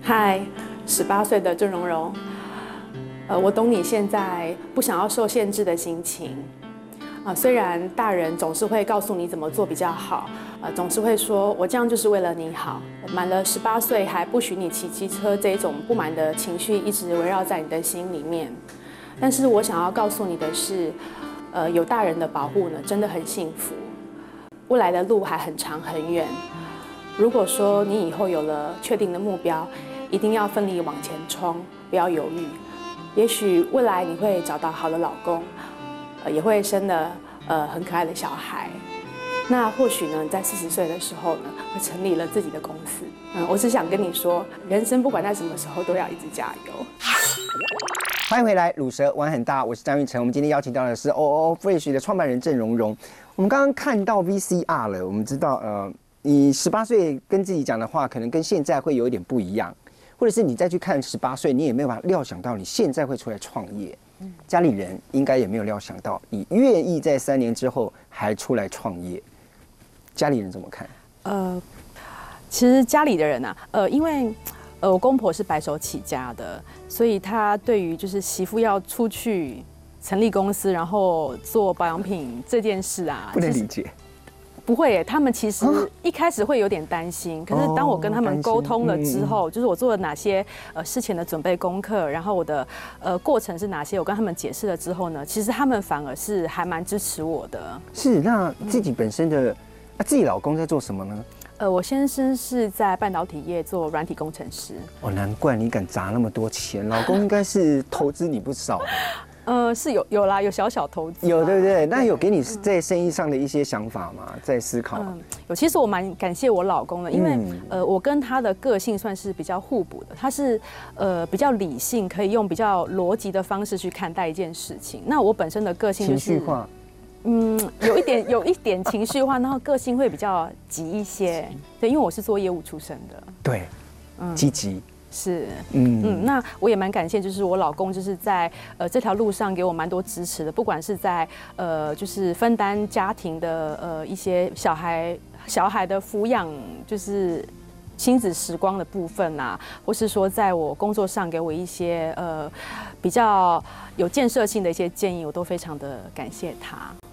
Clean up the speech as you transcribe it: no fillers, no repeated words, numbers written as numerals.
嗨，18岁的郑蓉蓉，我懂你现在不想要受限制的心情。虽然大人总是会告诉你怎么做比较好，总是会说我这样就是为了你好。满了18岁还不许你骑机车，这一种不满的情绪一直围绕在你的心里面。但是我想要告诉你的是，有大人的保护呢，真的很幸福。未来的路还很长很远。如果说你以后有了确定的目标，一定要奋力往前冲，不要犹豫。也许未来你会找到好的老公，也会生了很可爱的小孩。那或许呢，你在40岁的时候呢，会成立了自己的公司。我只想跟你说，人生不管在什么时候都要一直加油。 欢迎回来，乳蛇玩很大，我是张玉成。我们今天邀请到的是 OOFresh 的创办人郑蓉蓉。我们刚刚看到 VCR 了，我们知道你18岁跟自己讲的话，可能跟现在会有一点不一样，或者是你再去看18岁，你也没有办法料想到你现在会出来创业。家里人应该也没有料想到你愿意在3年之后还出来创业。家里人怎么看？ 其实家里的人啊，因为我公婆是白手起家的，所以他对于就是媳妇要出去成立公司，然后做保养品这件事啊， 不能理解。 不会耶，他们其实一开始会有点担心，可是当我跟他们沟通了之后，就是我做了哪些事前的准备功课，然后我的过程是哪些，我跟他们解释了之后呢，其实他们反而是还蛮支持我的。 是，那自己本身的自己老公在做什么呢？ 我先生是在半导体业做软体工程师。 难怪你敢砸那么多钱，老公应该是投资你不少。 是有啦，有小小投资， 有对不对？那有给你在生意上的一些想法吗？在思考。 有，其实我蛮感谢我老公的，因为我跟他的个性算是比较互补的。他是比较理性，可以用比较逻辑的方式去看待一件事情。那我本身的个性就是情绪化。 有一点情绪化，然后个性会比较急一些。对，因为我是做业务出身的。 对，积极。 是，那我也蛮感谢，就是我老公就是在这条路上给我蛮多支持的，不管是在就是分担家庭的一些小孩的抚养，就是亲子时光的部分啊，或是说在我工作上给我一些比较有建设性的一些建议，我都非常的感谢他。